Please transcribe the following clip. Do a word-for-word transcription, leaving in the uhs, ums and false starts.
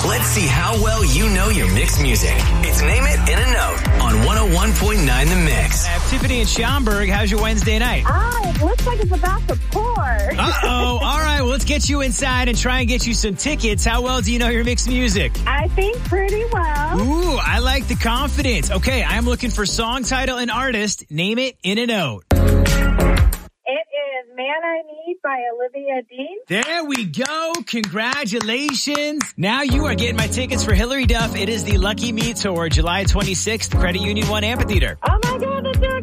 Let's see how well you know your mixed music. It's Name It in a Note on one oh one point nine The Mix. I have Tiffany in Schaumburg. How's your Wednesday night? Ah, it looks like it's about to pour. Uh-oh. All right, well, let's get you inside and try and get you some tickets. How well do you know your mixed music? I think pretty well. Ooh, I like the confidence. Okay, I'm looking for song title and artist. Name it in a note. It is Man I Need by Olivia Dean. There we go. Congratulations. Now you are getting my tickets for Hillary Duff. It is the Lucky Me Tour, July twenty-sixth, Credit Union One Amphitheater. Oh my God, that's so